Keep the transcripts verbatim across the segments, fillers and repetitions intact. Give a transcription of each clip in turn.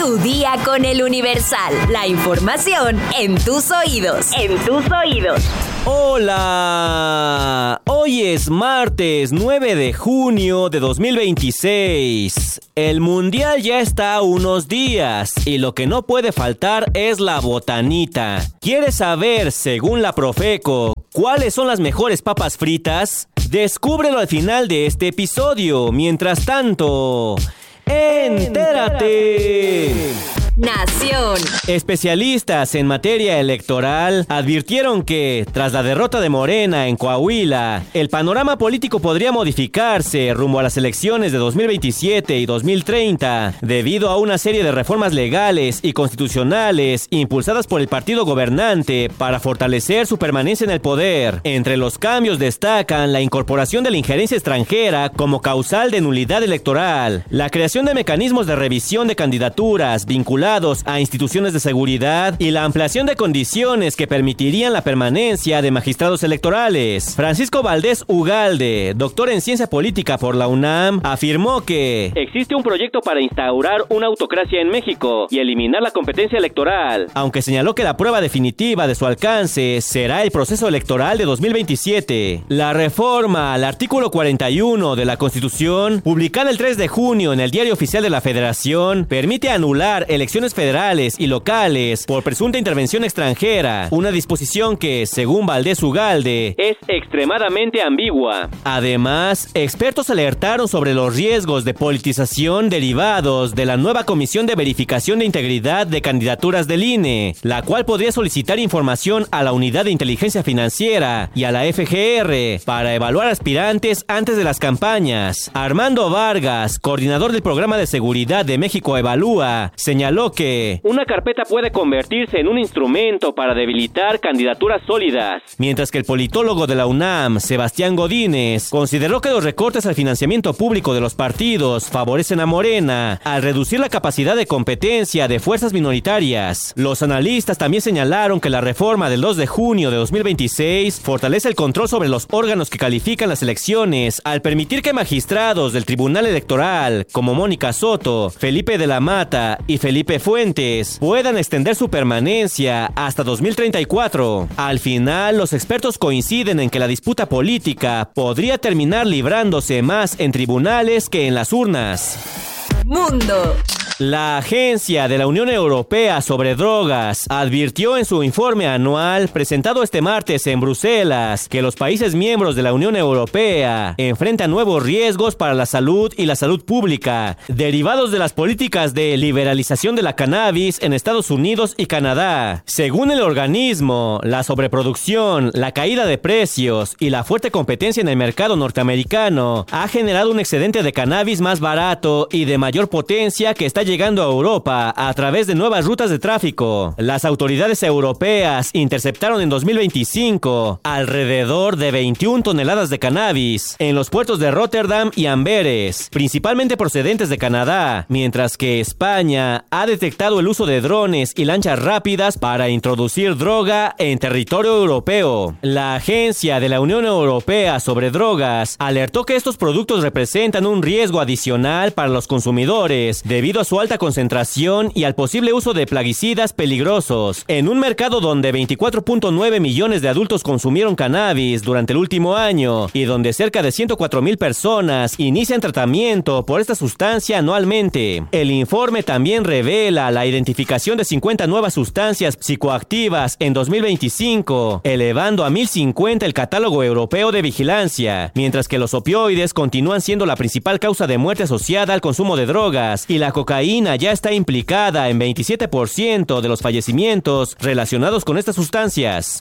Tu día con el Universal. La información en tus oídos. En tus oídos. Hola, hoy es martes nueve de junio de dos mil veintiséis. El mundial ya está a unos días y lo que no puede faltar es la botanita. ¿Quieres saber, según la Profeco, cuáles son las mejores papas fritas? Descúbrelo al final de este episodio. Mientras tanto, ¡entérate! Nación. Especialistas en materia electoral advirtieron que, tras la derrota de Morena en Coahuila, el panorama político podría modificarse rumbo a las elecciones de dos mil veintisiete y dos mil treinta, debido a una serie de reformas legales y constitucionales impulsadas por el partido gobernante para fortalecer su permanencia en el poder. Entre los cambios destacan la incorporación de la injerencia extranjera como causal de nulidad electoral, la creación de mecanismos de revisión de candidaturas vinculados a instituciones de seguridad y la ampliación de condiciones que permitirían la permanencia de magistrados electorales. Francisco Valdés Ugalde, doctor en ciencia política por la UNAM, afirmó que existe un proyecto para instaurar una autocracia en México y eliminar la competencia electoral, aunque señaló que la prueba definitiva de su alcance será el proceso electoral de dos mil veintisiete. La reforma al artículo cuarenta y uno de la Constitución, publicada el tres de junio en el Diario Oficial de la Federación, permite anular elecciones federales y locales por presunta intervención extranjera, una disposición que, según Valdés Ugalde, es extremadamente ambigua. Además, expertos alertaron sobre los riesgos de politización derivados de la nueva Comisión de Verificación de Integridad de Candidaturas del I N E, la cual podría solicitar información a la Unidad de Inteligencia Financiera y a la F G R para evaluar aspirantes antes de las campañas. Armando Vargas, coordinador del Programa de Seguridad de México Evalúa, señaló que una carpeta puede convertirse en un instrumento para debilitar candidaturas sólidas. Mientras que el politólogo de la UNAM, Sebastián Godínez, consideró que los recortes al financiamiento público de los partidos favorecen a Morena al reducir la capacidad de competencia de fuerzas minoritarias. Los analistas también señalaron que la reforma del dos de junio de dos mil veintiséis fortalece el control sobre los órganos que califican las elecciones al permitir que magistrados del Tribunal Electoral, como Mónica Soto, Felipe de la Mata y Felipe Fuentes, puedan extender su permanencia hasta dos mil treinta y cuatro. Al final, los expertos coinciden en que la disputa política podría terminar librándose más en tribunales que en las urnas. Mundo. La Agencia de la Unión Europea sobre Drogas advirtió en su informe anual presentado este martes en Bruselas que los países miembros de la Unión Europea enfrentan nuevos riesgos para la salud y la salud pública derivados de las políticas de liberalización de la cannabis en Estados Unidos y Canadá. Según el organismo, la sobreproducción, la caída de precios y la fuerte competencia en el mercado norteamericano ha generado un excedente de cannabis más barato y de mayor potencia que está llegando a Europa a través de nuevas rutas de tráfico. Las autoridades europeas interceptaron en dos mil veinticinco alrededor de veintiuna toneladas de cannabis en los puertos de Rotterdam y Amberes, principalmente procedentes de Canadá, mientras que España ha detectado el uso de drones y lanchas rápidas para introducir droga en territorio europeo. La Agencia de la Unión Europea sobre Drogas alertó que estos productos representan un riesgo adicional para los consumidores debido a su alta concentración y al posible uso de plaguicidas peligrosos. En un mercado donde veinticuatro punto nueve millones de adultos consumieron cannabis durante el último año y donde cerca de ciento cuatro mil personas inician tratamiento por esta sustancia anualmente. El informe también revela la identificación de cincuenta nuevas sustancias psicoactivas en dos mil veinticinco, elevando a mil cincuenta el catálogo europeo de vigilancia, mientras que los opioides continúan siendo la principal causa de muerte asociada al consumo de drogas y la cocaína ya está implicada en veintisiete por ciento de los fallecimientos relacionados con estas sustancias.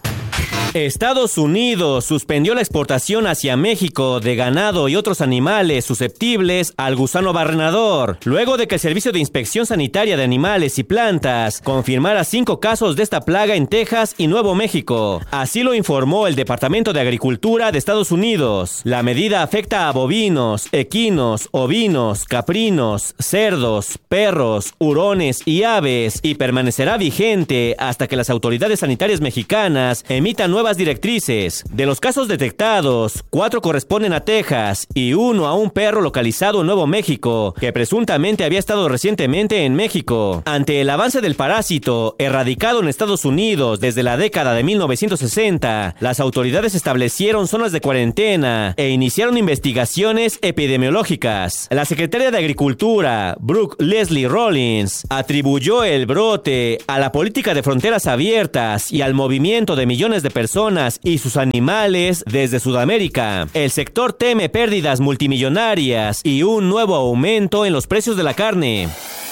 Estados Unidos suspendió la exportación hacia México de ganado y otros animales susceptibles al gusano barrenador, luego de que el Servicio de Inspección Sanitaria de Animales y Plantas confirmara cinco casos de esta plaga en Texas y Nuevo México. Así lo informó el Departamento de Agricultura de Estados Unidos. La medida afecta a bovinos, equinos, ovinos, caprinos, cerdos, perros, hurones y aves y permanecerá vigente hasta que las autoridades sanitarias mexicanas emitan emita nuevas directrices. De los casos detectados, cuatro corresponden a Texas y uno a un perro localizado en Nuevo México, que presuntamente había estado recientemente en México. Ante el avance del parásito, erradicado en Estados Unidos desde la década de mil novecientos sesenta, las autoridades establecieron zonas de cuarentena e iniciaron investigaciones epidemiológicas. La secretaria de Agricultura, Brooke Leslie Rollins, atribuyó el brote a la política de fronteras abiertas y al movimiento de millones de personas y sus animales desde Sudamérica. El sector teme pérdidas multimillonarias y un nuevo aumento en los precios de la carne.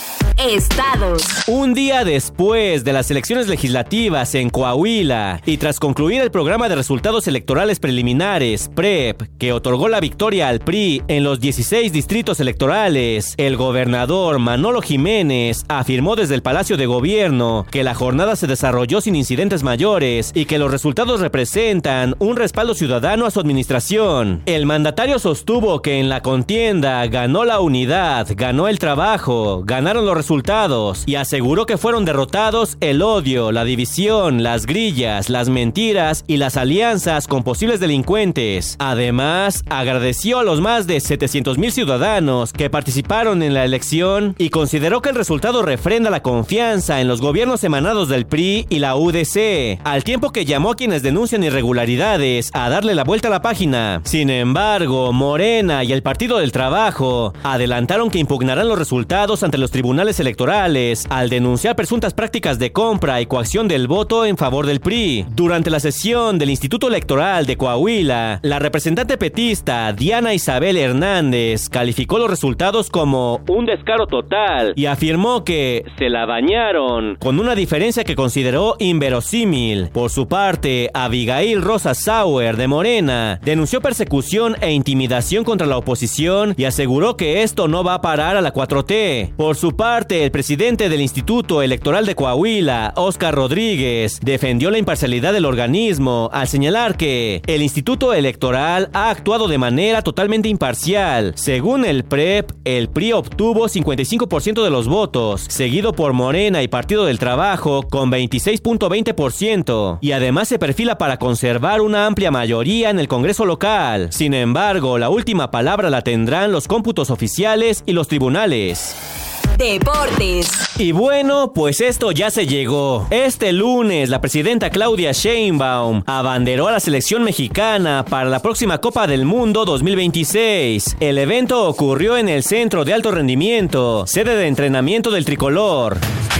Estados. Un día después de las elecciones legislativas en Coahuila y tras concluir el programa de resultados electorales preliminares, P R E P, que otorgó la victoria al P R I en los dieciséis distritos electorales, el gobernador Manolo Jiménez afirmó desde el Palacio de Gobierno que la jornada se desarrolló sin incidentes mayores y que los resultados representan un respaldo ciudadano a su administración. El mandatario sostuvo que en la contienda ganó la unidad, ganó el trabajo, ganaron los resultados y aseguró que fueron derrotados el odio, la división, las grillas, las mentiras y las alianzas con posibles delincuentes. Además, agradeció a los más de setecientos mil ciudadanos que participaron en la elección y consideró que el resultado refrenda la confianza en los gobiernos emanados del P R I y la U D C, al tiempo que llamó a quienes denuncian irregularidades a darle la vuelta a la página. Sin embargo, Morena y el Partido del Trabajo adelantaron que impugnarán los resultados ante los tribunales electorales al denunciar presuntas prácticas de compra y coacción del voto en favor del P R I. Durante la sesión del Instituto Electoral de Coahuila, la representante petista Diana Isabel Hernández calificó los resultados como un descaro total y afirmó que se la bañaron, con una diferencia que consideró inverosímil. Por su parte, Abigail Rosa Sauer de Morena denunció persecución e intimidación contra la oposición y aseguró que esto no va a parar a la cuatro T. Por su parte, el presidente del Instituto Electoral de Coahuila, Óscar Rodríguez, defendió la imparcialidad del organismo al señalar que el Instituto Electoral ha actuado de manera totalmente imparcial. Según el P R E P, el P R I obtuvo cincuenta y cinco por ciento de los votos, seguido por Morena y Partido del Trabajo con veintiséis punto veinte por ciento, y además se perfila para conservar una amplia mayoría en el Congreso local. Sin embargo, la última palabra la tendrán los cómputos oficiales y los tribunales. Deportes. Y bueno, pues esto ya se llegó. Este lunes, la presidenta Claudia Sheinbaum abanderó a la selección mexicana para la próxima Copa del Mundo dos mil veintiséis. El evento ocurrió en el Centro de Alto Rendimiento, sede de entrenamiento del tricolor.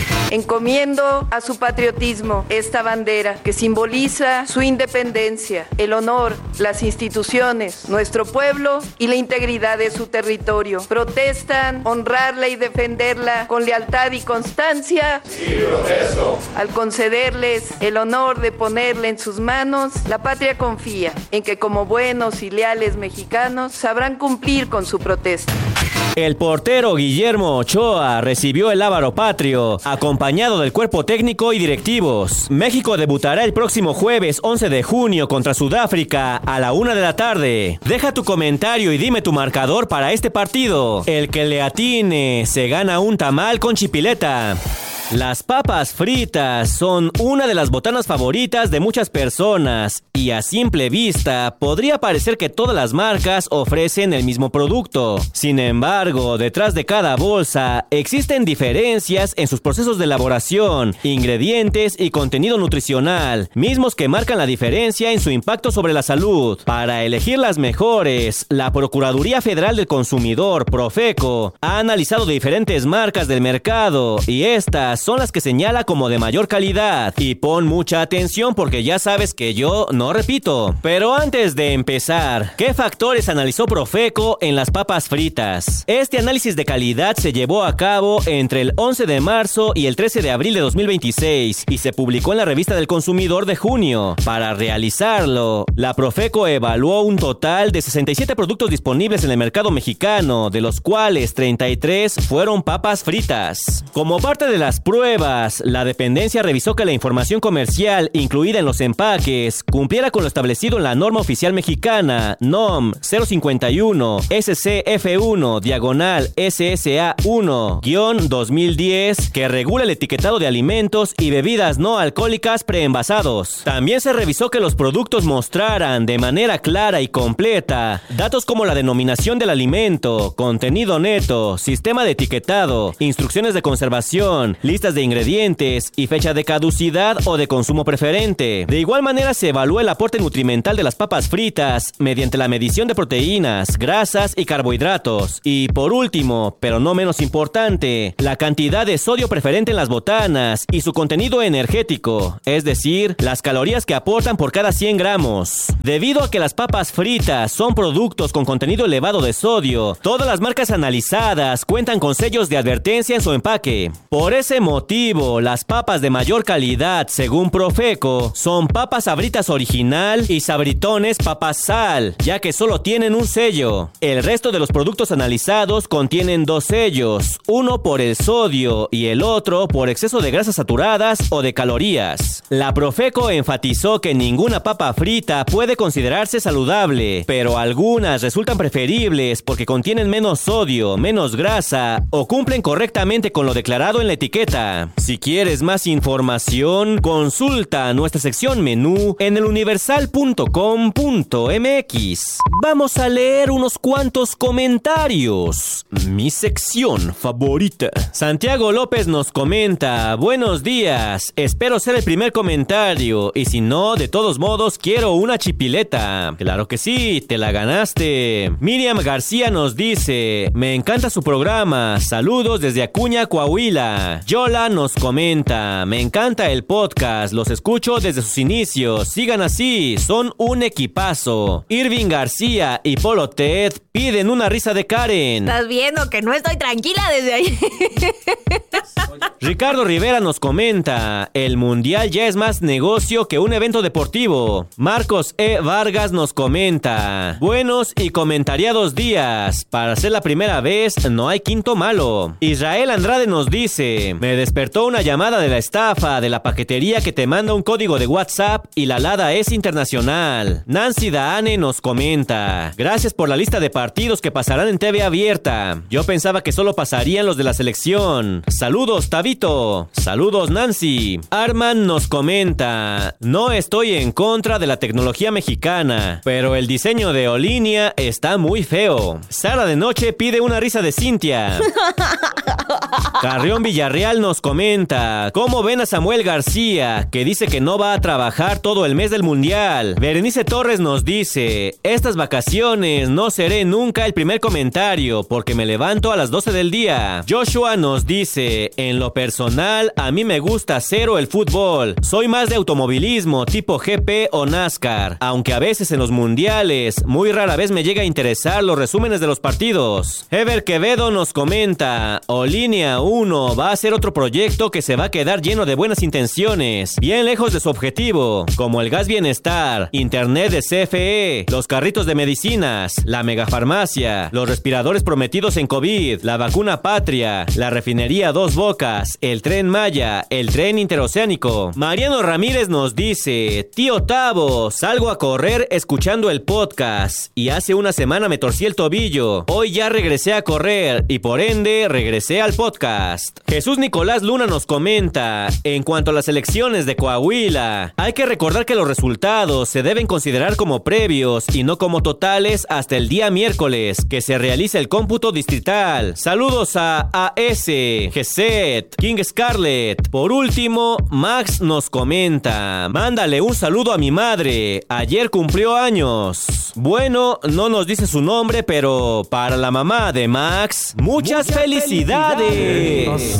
Encomiendo a su patriotismo esta bandera que simboliza su independencia, el honor, las instituciones, nuestro pueblo y la integridad de su territorio. Protestan honrarla y defenderla con lealtad y constancia. Sí, protesto. Al concederles el honor de ponerla en sus manos, la patria confía en que como buenos y leales mexicanos sabrán cumplir con su protesta. El portero Guillermo Ochoa recibió el lábaro patrio, acompañado del cuerpo técnico y directivos. México debutará el próximo jueves once de junio contra Sudáfrica a la una de la tarde. Deja tu comentario y dime tu marcador para este partido. El que le atine se gana un tamal con chipileta. Las papas fritas son una de las botanas favoritas de muchas personas y a simple vista podría parecer que todas las marcas ofrecen el mismo producto. Sin embargo, detrás de cada bolsa existen diferencias en sus procesos de elaboración, ingredientes y contenido nutricional, mismos que marcan la diferencia en su impacto sobre la salud. Para elegir las mejores, la Procuraduría Federal del Consumidor, Profeco, ha analizado diferentes marcas del mercado y estas son las que señala como de mayor calidad. Y pon mucha atención porque ya sabes que yo no repito. Pero antes de empezar, ¿qué factores analizó Profeco en las papas fritas? Este análisis de calidad se llevó a cabo entre el once de marzo y el trece de abril de dos mil veintiséis y se publicó en la Revista del Consumidor de junio. Para realizarlo, la Profeco evaluó un total de sesenta y siete productos disponibles en el mercado mexicano, de los cuales treinta y tres fueron papas fritas. Como parte de las pruebas, la dependencia revisó que la información comercial incluida en los empaques cumpliera con lo establecido en la norma oficial mexicana N O M cero cincuenta y uno S C F uno diagonal S S A uno guión dos mil diez que regula el etiquetado de alimentos y bebidas no alcohólicas preenvasados. También se revisó que los productos mostraran de manera clara y completa datos como la denominación del alimento, contenido neto, sistema de etiquetado, instrucciones de conservación, listas de ingredientes y fecha de caducidad o de consumo preferente. De igual manera se evalúa el aporte nutrimental de las papas fritas mediante la medición de proteínas, grasas y carbohidratos. Y por último, pero no menos importante, la cantidad de sodio preferente en las botanas y su contenido energético, es decir, las calorías que aportan por cada cien gramos. Debido a que las papas fritas son productos con contenido elevado de sodio, todas las marcas analizadas cuentan con sellos de advertencia en su empaque. Por ese motivo, las papas de mayor calidad, según Profeco, son papas Sabritas original y Sabritones papas sal, ya que solo tienen un sello. El resto de los productos analizados contienen dos sellos, uno por el sodio y el otro por exceso de grasas saturadas o de calorías. La Profeco enfatizó que ninguna papa frita puede considerarse saludable, pero algunas resultan preferibles porque contienen menos sodio, menos grasa o cumplen correctamente con lo declarado en la etiqueta. Si quieres más información, consulta nuestra sección menú en el universal punto com punto m x. Vamos a leer unos cuantos comentarios. Mi sección favorita. Santiago López nos comenta: buenos días, espero ser el primer comentario y si no, de todos modos quiero una chipileta. Claro que sí, te la ganaste. Miriam García nos dice: me encanta su programa, saludos desde Acuña, Coahuila. Yola nos comenta: me encanta el podcast, los escucho desde sus inicios, sigan así, son un equipazo. Irving García y Polo Ted piden una risa de Karen. ¿Estás viendo que no estoy tranquila desde ahí? Ricardo Rivera nos comenta: el mundial ya es más negocio que un evento deportivo. Marcos E. Vargas nos comenta: buenos y comentariados días, para ser la primera vez no hay quinto malo. Israel Andrade nos dice: me despertó una llamada de la estafa de la paquetería que te manda un código de WhatsApp y la lada es internacional. Nancy Daane nos comenta: gracias por la lista de partidos que pasarán en T V abierta. Yo pensaba que solo pasarían los de la selección. Saludos, Tabito. Saludos, Nancy. Arman nos comenta: no estoy en contra de la tecnología mexicana, pero el diseño de Olinia está muy feo. Sara de Noche pide una risa de Cintia. Carrión Villarreal nos comenta: ¿cómo ven a Samuel García, que dice que no va a trabajar todo el mes del mundial? Berenice Torres nos dice: estas vacaciones no seré nunca el primer comentario, porque me levanto a las doce del día. Joshua nos dice: en lo personal, a mí me gusta cero el fútbol. Soy más de automovilismo tipo G P o NASCAR, aunque a veces en los mundiales, muy rara vez me llega a interesar los resúmenes de los partidos. Ever Quevedo nos comenta: Olinia uno va a ser otro proyecto que se va a quedar lleno de buenas intenciones, bien lejos de su objetivo, como el gas bienestar, internet de C F E, los carritos de medicinas, la megafarmacia, los respiradores prometidos en COVID, la vacuna patria, la refinería Dos Bocas, el tren Maya, el tren interoceánico. Mariano Ramírez nos dice: tío Tavo, salgo a correr escuchando el podcast y hace una semana me torcí el tobillo. Hoy ya regresé a correr y por ende regresé al podcast. Jesús Nicolás Luna nos comenta: en cuanto a las elecciones de Coahuila, hay que recordar que los resultados se deben considerar como previos y no como totales hasta el día miércoles, que se realice el cómputo distrital. Saludos a A S, G Z, King Scarlett. Por último, Max nos comenta: mándale un saludo a mi madre, ayer cumplió años. Bueno, no nos dice su nombre, pero para la mamá de Max, muchas, muchas felicidades. felicidades.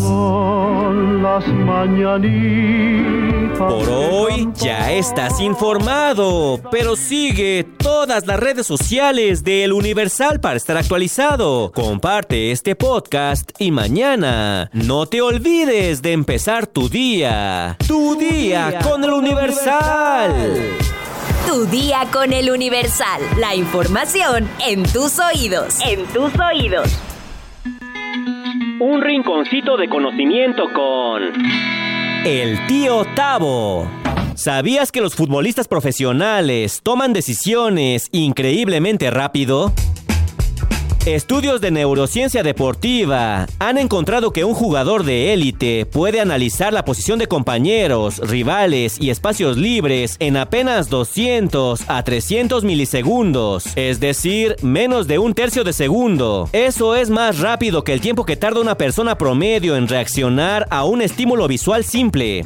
Por hoy ya estás informado, pero sigue todas las redes sociales del Universal para estar actualizado. Comparte este podcast y mañana no te olvides de empezar tu día. Tu día con el Universal. Tu día con el Universal. La información en tus oídos. En tus oídos. Un rinconcito de conocimiento con el tío Tavo. ¿Sabías que los futbolistas profesionales toman decisiones increíblemente rápido? Estudios de neurociencia deportiva han encontrado que un jugador de élite puede analizar la posición de compañeros, rivales y espacios libres en apenas doscientos a trescientos milisegundos, es decir, menos de un tercio de segundo. Eso es más rápido que el tiempo que tarda una persona promedio en reaccionar a un estímulo visual simple.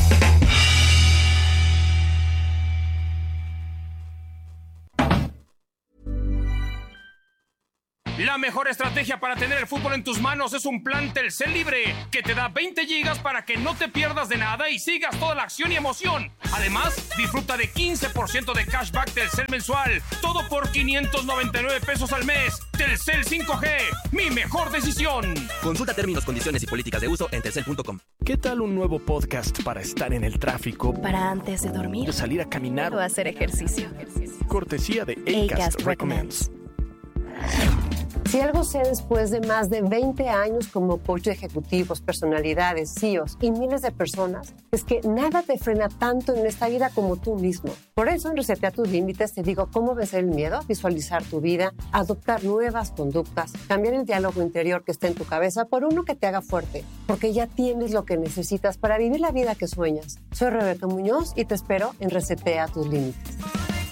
La mejor estrategia para tener el fútbol en tus manos es un plan Telcel Libre que te da veinte gigas para que no te pierdas de nada y sigas toda la acción y emoción. Además, disfruta de quince por ciento de cashback Telcel mensual, todo por quinientos noventa y nueve pesos al mes. Telcel cinco G, mi mejor decisión. Consulta términos, condiciones y políticas de uso en telcel punto com. ¿Qué tal un nuevo podcast para estar en el tráfico? Para antes de dormir. Salir a caminar. O hacer ejercicio. Cortesía de Acast Recommends. Si algo sé después de más de veinte años como coach de ejecutivos, personalidades, C E Os y miles de personas, es que nada te frena tanto en esta vida como tú mismo. Por eso en Resetea tus Límites te digo cómo vencer el miedo, visualizar tu vida, adoptar nuevas conductas, cambiar el diálogo interior que está en tu cabeza por uno que te haga fuerte, porque ya tienes lo que necesitas para vivir la vida que sueñas. Soy Rebeca Muñoz y te espero en Resetea tus Límites.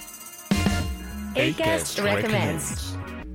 Acast Recommends.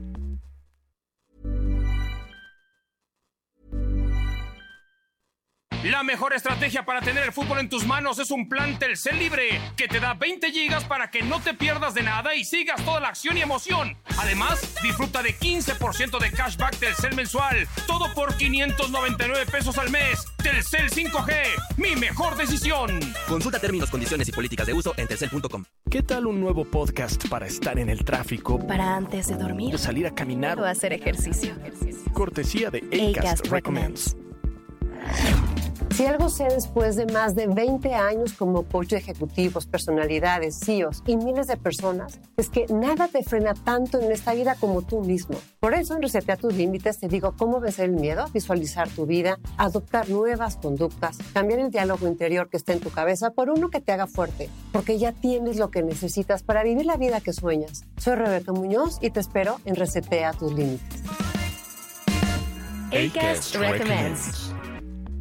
La mejor estrategia para tener el fútbol en tus manos es un plan Telcel Libre que te da veinte gigas para que no te pierdas de nada y sigas toda la acción y emoción. Además, disfruta de quince por ciento de cashback Telcel mensual, todo por quinientos noventa y nueve pesos al mes. Telcel cinco G, mi mejor decisión. Consulta términos, condiciones y políticas de uso en telcel punto com. ¿Qué tal un nuevo podcast para estar en el tráfico? Para antes de dormir. Salir a caminar. O hacer ejercicio. Cortesía de Acast Recommends. Si algo sé después de más de veinte años como coach de ejecutivos, personalidades, C E Os y miles de personas, es que nada te frena tanto en esta vida como tú mismo. Por eso en Resetea tus Límites te digo cómo vencer el miedo, visualizar tu vida, adoptar nuevas conductas, cambiar el diálogo interior que está en tu cabeza por uno que te haga fuerte, porque ya tienes lo que necesitas para vivir la vida que sueñas. Soy Rebeca Muñoz y te espero en Resetea tus Límites. Acast Recommends.